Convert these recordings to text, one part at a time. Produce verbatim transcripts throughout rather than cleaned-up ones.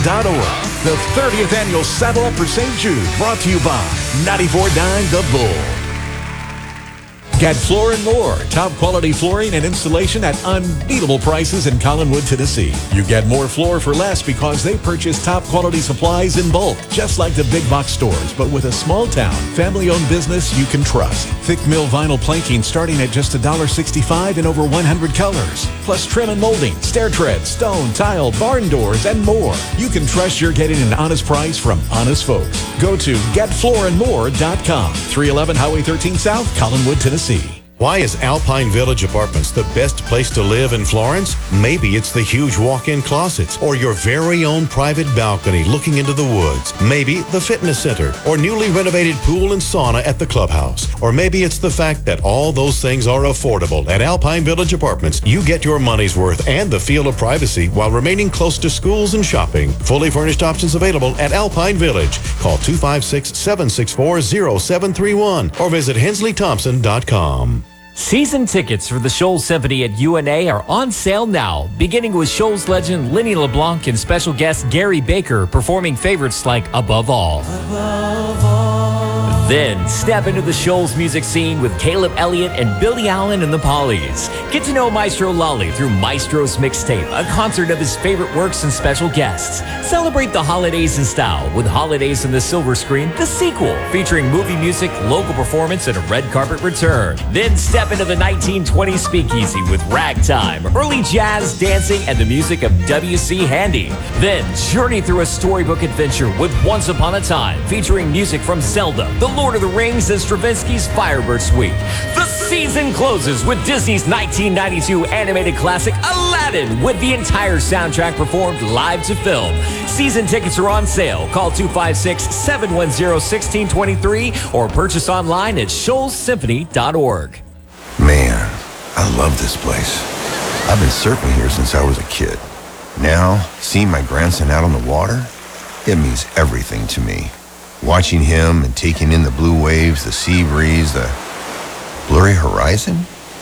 dot org. The thirtieth Annual Saddle Up for Saint Jude, brought to you by ninety-four point nine The Bull. Get Floor and More, top quality flooring and installation at unbeatable prices in Collinwood, Tennessee. You get more floor for less because they purchase top quality supplies in bulk, just like the big box stores, but with a small town, family-owned business you can trust. Thick mill vinyl planking starting at just one dollar and sixty-five cents in over one hundred colors. Plus trim and molding, stair treads, stone, tile, barn doors, and more. You can trust you're getting an honest price from honest folks. Go to get floor and more dot com. three eleven Highway thirteen South, Collinwood, Tennessee. Why is Alpine Village Apartments the best place to live in Florence? Maybe it's the huge walk-in closets or your very own private balcony looking into the woods. Maybe the fitness center or newly renovated pool and sauna at the clubhouse. Or maybe it's the fact that all those things are affordable. At Alpine Village Apartments, you get your money's worth and the feel of privacy while remaining close to schools and shopping. Fully furnished options available at Alpine Village. Call two five six, seven six four, zero seven three one or visit hensley thompson dot com. Season tickets for the Shoals Symphony at U N A are on sale now, beginning with Shoals legend Lenny LeBlanc and special guest Gary Baker performing favorites like Above All. Above All. Then step into the Shoals music scene with Caleb Elliott and Billy Allen and the Pollies. Get to know Maestro Lolly through Maestro's Mixtape, a concert of his favorite works and special guests. Celebrate the holidays in style with Holidays in the Silver Screen, the sequel, featuring movie music, local performance, and a red carpet return. Then step into the nineteen twenties speakeasy with Ragtime, early jazz, dancing, and the music of W C Handy. Then journey through a storybook adventure with Once Upon a Time, featuring music from Zelda, The Lord of the Rings, and Stravinsky's Firebird Suite. The season closes with Disney's nineteen ninety-two animated classic Aladdin, with the entire soundtrack performed live to film. Season tickets are on sale. Call two five six, seven one zero, one six two three or purchase online at shoals symphony dot org. Man, I love this place. I've been surfing here since I was a kid. Now, seeing my grandson out on the water, it means everything to me. Watching him and taking in the blue waves, the sea breeze, the blurry horizon.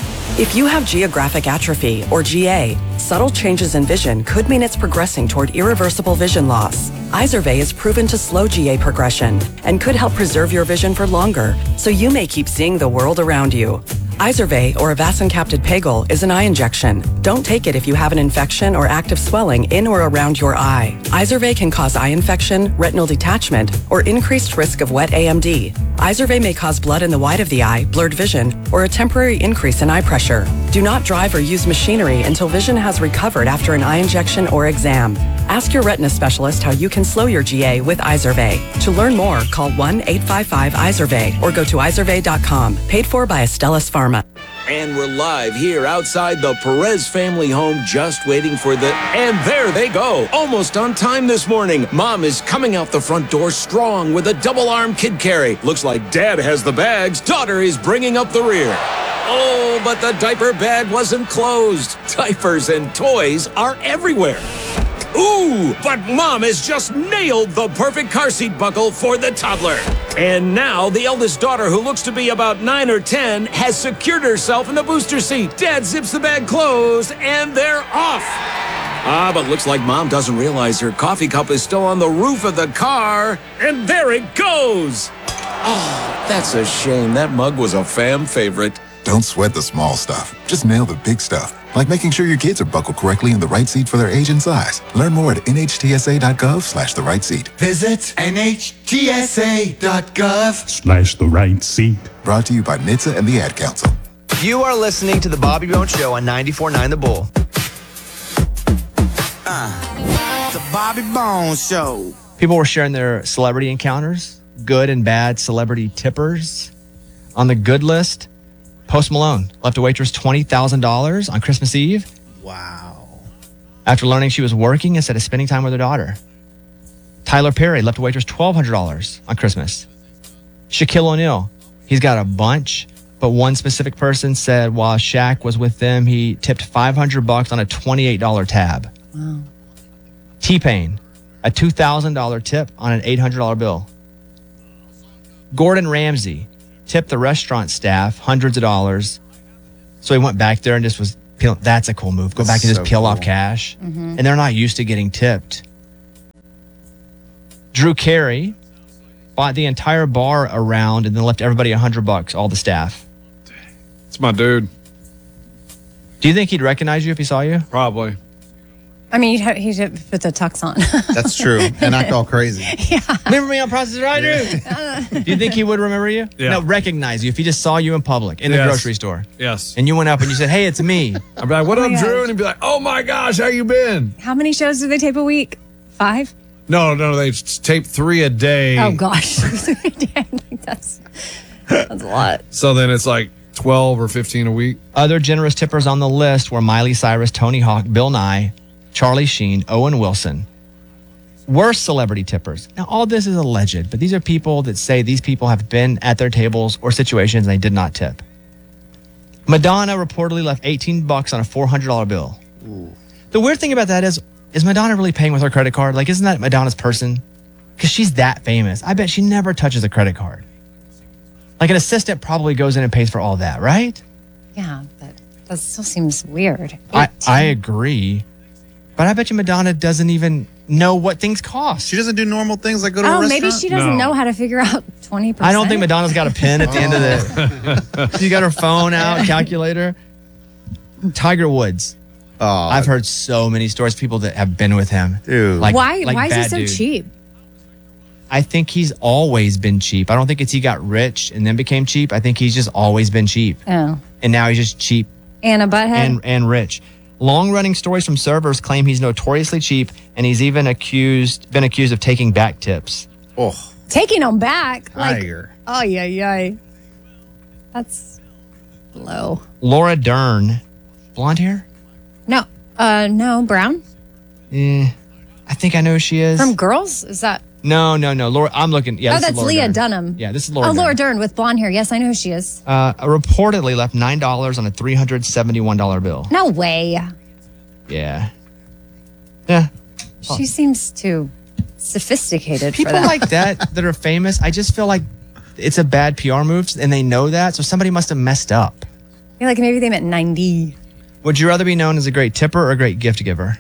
If you have geographic atrophy, or G A, subtle changes in vision could mean it's progressing toward irreversible vision loss. Izervay is proven to slow G A progression and could help preserve your vision for longer, so you may keep seeing the world around you. Izervay, or avacincaptad pegol, is an eye injection. Don't take it if you have an infection or active swelling in or around your eye. Izervay can cause eye infection, retinal detachment, or increased risk of wet A M D. Izervay may cause blood in the white of the eye, blurred vision, or a temporary increase in eye pressure. Do not drive or use machinery until vision has recovered after an eye injection or exam. Ask your retina specialist how you can slow your G A with Izervay. To learn more, call one eight five five Izervay or go to izervay dot com. Paid for by Astellas Pharma. And we're live here outside the Perez family home, just waiting for the... And there they go, almost on time this morning. Mom is coming out the front door strong with a double-arm kid carry. Looks like Dad has the bags. Daughter is bringing up the rear. Oh, but the diaper bag wasn't closed. Diapers and toys are everywhere. Ooh, but Mom has just nailed the perfect car seat buckle for the toddler. And now the eldest daughter, who looks to be about nine or ten, has secured herself in the booster seat. Dad zips the bag closed, and they're off. Ah, but looks like Mom doesn't realize her coffee cup is still on the roof of the car. And there it goes. Oh, that's a shame. That mug was a fam favorite. Don't sweat the small stuff. Just nail the big stuff. Like making sure your kids are buckled correctly in the right seat for their age and size. Learn more at nhtsa.gov slash the right seat. Visit nhtsa.gov slash the right seat. Brought to you by N H T S A and the Ad Council. You are listening to the Bobby Bones Show on ninety-four point nine The Bull. Uh, the Bobby Bones Show. People were sharing their celebrity encounters, good and bad celebrity tippers. On the good list, Post Malone left a waitress twenty thousand dollars on Christmas Eve. Wow. After learning she was working instead of spending time with her daughter. Tyler Perry left a waitress twelve hundred dollars on Christmas. Shaquille O'Neal, he's got a bunch, but one specific person said while Shaq was with them, he tipped five hundred bucks on a twenty-eight dollars tab. Wow. T-Pain, a two thousand dollars tip on an eight hundred dollars bill. Gordon Ramsay tipped the restaurant staff hundreds of dollars. So he went back there and just was peeling. That's a cool move. Go That's back and just so peel cool. off cash. Mm-hmm. And they're not used to getting tipped. Drew Carey bought the entire bar around and then left everybody a hundred bucks, all the staff. It's my dude. Do you think he'd recognize you if he saw you? Probably. I mean, he'd, he'd put the tux on. That's true. And act all crazy. Yeah. Remember me on Process Rider? Do you think he would remember you? Yeah. No, recognize you if he just saw you in public, in the Yes. grocery store. Yes. And you went up and you said, hey, it's me. I'd be like, what Oh up, my Drew? gosh. And he'd be like, oh my gosh, how you been? How many shows do they tape a week? Five? No, no, they tape three a day. Oh, gosh. that's, that's a lot. So then it's like twelve or fifteen a week. Other generous tippers on the list were Miley Cyrus, Tony Hawk, Bill Nye, Charlie Sheen, Owen Wilson. Worst celebrity tippers. Now, all this is alleged, but these are people that say these people have been at their tables or situations and they did not tip. Madonna reportedly left eighteen bucks on a four hundred dollars bill. Ooh. The weird thing about that is, is Madonna really paying with her credit card? Like, isn't that Madonna's person? Because she's that famous. I bet she never touches a credit card. Like, an assistant probably goes in and pays for all that, right? Yeah, but that still seems weird. I, I agree. But I bet you Madonna doesn't even know what things cost. She doesn't do normal things like go to a Oh, restaurant? maybe she doesn't No. know how to figure out twenty percent. I don't think Madonna's got a pen at the end of the... She's got her phone out, calculator. Tiger Woods. Oh, I've heard so many stories, people that have been with him. dude. Like, Why, like why is he bad so dude. cheap? I think he's always been cheap. I don't think it's he got rich and then became cheap. I think he's just always been cheap. Oh. And now he's just cheap Anna Butthead? and, and rich. Long-running stories from servers claim he's notoriously cheap, and he's even accused been accused of taking back tips. Oh, Taking them back. Like, Tiger. oh, yeah, yeah. That's low. Laura Dern, blonde hair? No, uh, no, Brown? Eh, I think I know who she is. From Girls? Is that? no, no, no. Laura, I'm looking. Yeah, oh, this is that's Laura Leah Dern. Dunham. Yeah, this is Laura Oh, Laura Dern. Dern with blonde hair. Yes, I know who she is. Uh, reportedly left nine dollars on a three hundred seventy-one dollars bill. No way. Yeah. Yeah. She seems too sophisticated People for that. like that that are famous, I just feel like it's a bad P R move, and they know that, so somebody must have messed up. I feel like maybe they meant ninety. Would you rather be known as a great tipper or a great gift giver?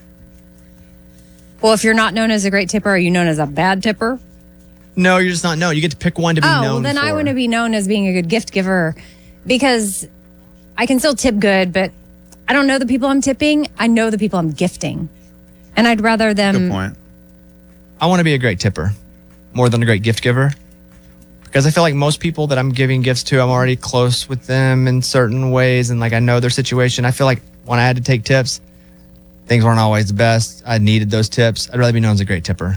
Well, if you're not known as a great tipper, are you known as a bad tipper? No, you're just not known. You get to pick one to be oh, known well, then for. I want to be known as being a good gift giver because I can still tip good, but I don't know the people I'm tipping. I know the people I'm gifting. And I'd rather them. good point. I want to be a great tipper more than a great gift giver. Because I feel like most people that I'm giving gifts to, I'm already close with them in certain ways. And like I know their situation. I feel like when I had to take tips, things weren't always the best. I needed those tips. I'd rather be known as a great tipper.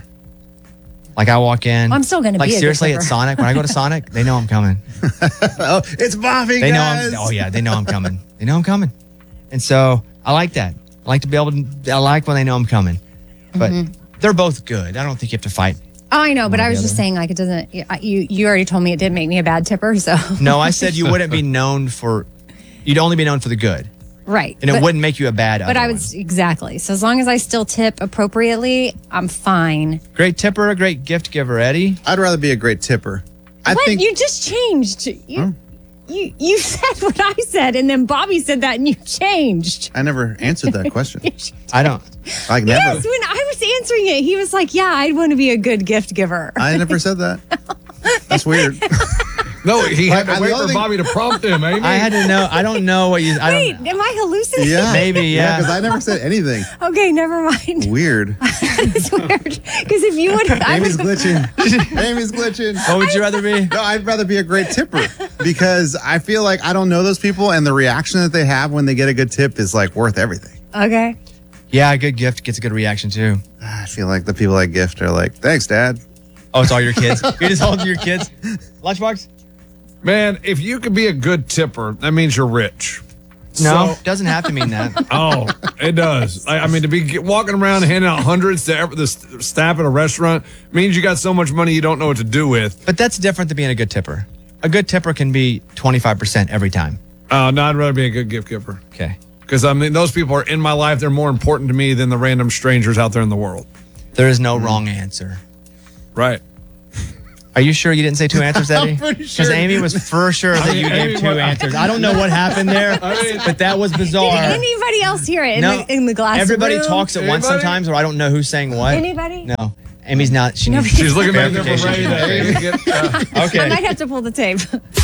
Like I walk in. I'm still gonna like be a good seriously tipper. at Sonic. When I go to Sonic, they know I'm coming. Oh, it's Bobby, They know guys. I'm. Oh yeah, they know I'm coming. They know I'm coming. And so I like that. I like to be able to. I like when they know I'm coming. But Mhm. they're both good. I don't think you have to fight. Oh, I know, but One or I the was just other. saying, like, it doesn't. You you already told me it did make me a bad tipper, so. No, I said you wouldn't be known for. You'd only be known for the good, Right. and it but, wouldn't make you a bad. But other I would exactly. So as long as I still tip appropriately, I'm fine. one. Great tipper, a great gift giver, Eddie. I'd rather be a great tipper. I what? think You just changed. You, you you said what I said, and then Bobby said that, and you changed. I never answered that question. I don't. Like never. Yes, when I was answering it, he was like, "Yeah, I'd want to be a good gift giver." I never said that. That's weird. No, he had Like, to wait the for other thing- Bobby to prompt him, Amy. I had to know. I don't know what you. I Wait, don't. am I hallucinating? Yeah. Maybe, yeah. Because I never said anything. Okay, never mind. Weird. It's weird because if you would, I Amy's would. glitching. Amy's glitching. What would you rather be? No, I'd rather be a great tipper because I feel like I don't know those people, and the reaction that they have when they get a good tip is like worth everything. Okay. Yeah, a good gift gets a good reaction too. I feel like the people I gift are like, thanks, Dad. Oh, it's all your kids. You're just holding your kids. Lunchbox? Man, if you could be a good tipper, that means you're rich. No, So- doesn't have to mean that. Oh, it does. I, I mean, to be get- walking around and handing out hundreds to ev- the st- staff at a restaurant means you got so much money you don't know what to do with. But that's different than being a good tipper. A good tipper can be twenty-five percent every time. Uh, no, I'd rather be a good gift giver. Okay. Because, I mean, those people are in my life. They're more important to me than the random strangers out there in the world. There is no wrong answer. Right. Are you sure you didn't say two answers, Eddie? I'm pretty Because sure. Amy was for sure that you Amy gave two was- answers. I don't know what happened there, I mean- but that was Did bizarre. anybody else hear it in, No, the, in the glass everybody room? talks at once Anybody? sometimes, or I don't know who's saying what. Anybody? No. Amy's not. She No, needs She's looking back there for verification. Ray to get, uh, I Okay. might have to pull the tape.